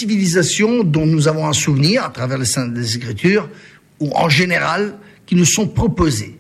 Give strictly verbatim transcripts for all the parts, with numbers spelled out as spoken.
civilisations dont nous avons un souvenir à travers les Saintes Écritures, ou en général, qui nous sont proposées.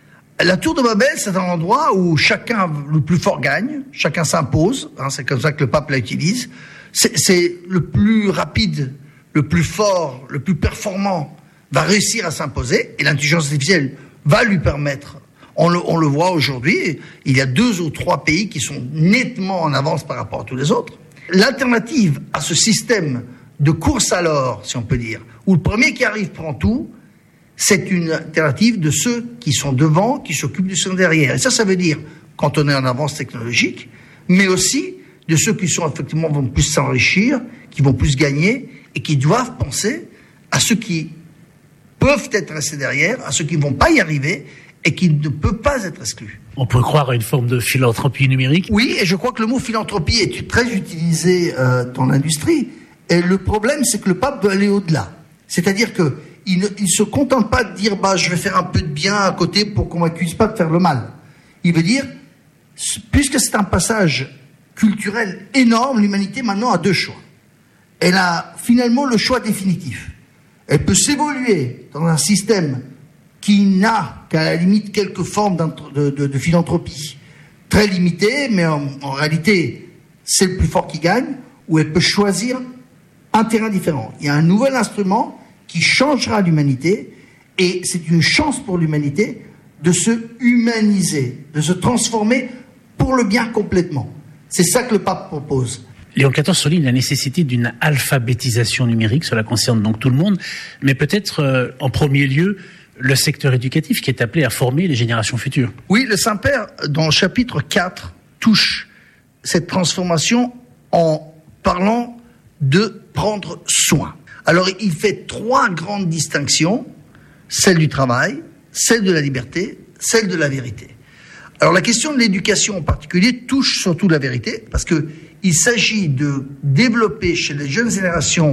La tour de Babel, c'est un endroit où chacun, le plus fort gagne, chacun s'impose, hein, c'est comme ça que le pape l'utilise. C'est, c'est le plus rapide, le plus fort, le plus performant va réussir à s'imposer, et l'intelligence artificielle va lui permettre. On le, on le voit aujourd'hui, il y a deux ou trois pays qui sont nettement en avance par rapport à tous les autres. L'alternative à ce système de course à l'or, si on peut dire, où le premier qui arrive prend tout, c'est une alternative de ceux qui sont devant, qui s'occupent du sont derrière. Et ça, ça veut dire, quand on est en avance technologique, mais aussi de ceux qui sont effectivement vont plus s'enrichir, qui vont plus gagner, et qui doivent penser à ceux qui peuvent être restés derrière, à ceux qui ne vont pas y arriver, et qui ne peuvent pas être exclus. On peut croire à une forme de philanthropie numérique. Oui, et je crois que le mot philanthropie est très utilisé euh, dans l'industrie. Et le problème, c'est que le pape veut aller au-delà. C'est-à-dire que il ne il se contente pas de dire bah je vais faire un peu de bien à côté pour qu'on m'accuse pas de faire le mal. Il veut dire, puisque c'est un passage culturel énorme, l'humanité maintenant a deux choix. Elle a finalement le choix définitif. Elle peut s'évoluer dans un système qui n'a qu'à la limite quelques formes de, de, de philanthropie très limitées, mais en, en réalité c'est le plus fort qui gagne, ou elle peut choisir un terrain différent. Il y a un nouvel instrument qui changera l'humanité, et c'est une chance pour l'humanité de se humaniser, de se transformer pour le bien complètement. C'est ça que le pape propose. Léon quatorze souligne la nécessité d'une alphabétisation numérique, cela concerne donc tout le monde, mais peut-être euh, en premier lieu le secteur éducatif qui est appelé à former les générations futures. Oui, le Saint-Père, dans le chapitre quatre, touche cette transformation en parlant de prendre soin. Alors, il fait trois grandes distinctions, celle du travail, celle de la liberté, celle de la vérité. Alors, la question de l'éducation en particulier touche surtout la vérité, parce qu'il s'agit de développer chez les jeunes générations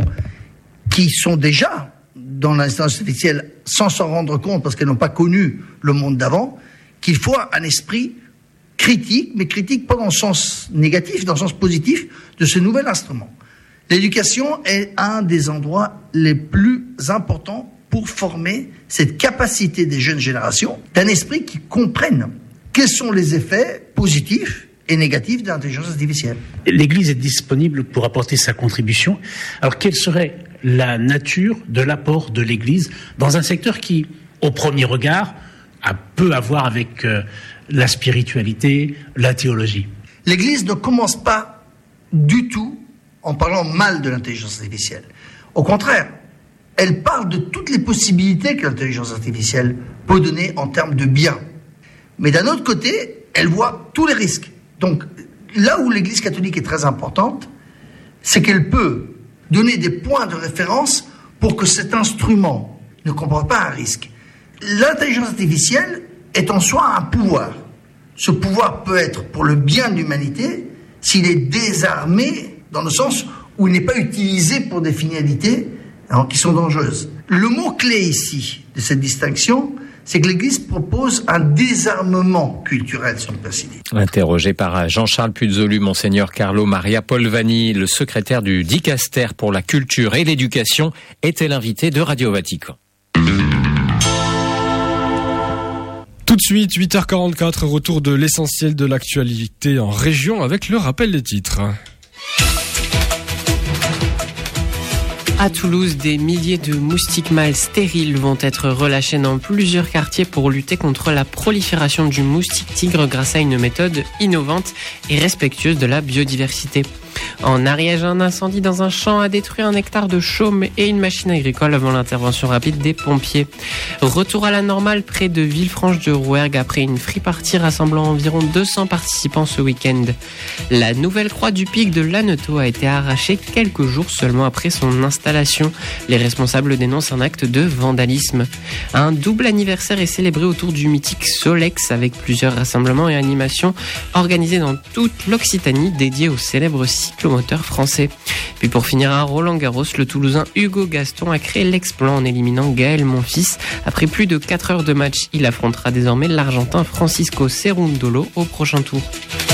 qui sont déjà dans l'intelligence artificielle sans s'en rendre compte, parce qu'elles n'ont pas connu le monde d'avant, qu'il faut un esprit critique, mais critique pas dans le sens négatif, dans le sens positif de ce nouvel instrument. L'éducation est un des endroits les plus importants pour former cette capacité des jeunes générations d'un esprit qui comprenne quels sont les effets positifs et négatifs de l'intelligence artificielle. L'Église est disponible pour apporter sa contribution. Alors, quelle serait la nature de l'apport de l'Église dans un secteur qui, au premier regard, a peu à voir avec euh, la spiritualité, la théologie? L'Église ne commence pas du tout en parlant mal de l'intelligence artificielle. Au contraire, elle parle de toutes les possibilités que l'intelligence artificielle peut donner en termes de bien. Mais d'un autre côté, elle voit tous les risques. Donc, là où l'Église catholique est très importante, c'est qu'elle peut donner des points de référence pour que cet instrument ne comporte pas un risque. L'intelligence artificielle est en soi un pouvoir. Ce pouvoir peut être pour le bien de l'humanité s'il est désarmé dans le sens où il n'est pas utilisé pour des finalités hein, qui sont dangereuses. Le mot-clé ici de cette distinction, c'est que l'Église propose un désarmement culturel, si on peut ainsi dire. Interrogé par Jean-Charles Puzolu, Monseigneur Carlo Maria Polvani, le secrétaire du Dicaster pour la culture et l'éducation, était l'invité de Radio Vatican. Tout de suite, huit heures quarante-quatre, retour de l'essentiel de l'actualité en région avec le rappel des titres. À Toulouse, des milliers de moustiques mâles stériles vont être relâchés dans plusieurs quartiers pour lutter contre la prolifération du moustique tigre grâce à une méthode innovante et respectueuse de la biodiversité. En Ariège, un incendie dans un champ a détruit un hectare de chaume et une machine agricole avant l'intervention rapide des pompiers. Retour à la normale près de Villefranche-de-Rouergue après une free party rassemblant environ deux cents participants ce week-end. La nouvelle croix du pic de Lanneteau a été arrachée quelques jours seulement après son installation. Les responsables dénoncent un acte de vandalisme. Un double anniversaire est célébré autour du mythique Solex avec plusieurs rassemblements et animations organisés dans toute l'Occitanie dédiés au célèbre cyclomoteur français. Puis pour finir à Roland-Garros, le Toulousain Hugo Gaston a créé l'exploit en éliminant Gaël Monfils. Après plus de quatre heures de match, il affrontera désormais l'Argentin Francisco Cerundolo au prochain tour.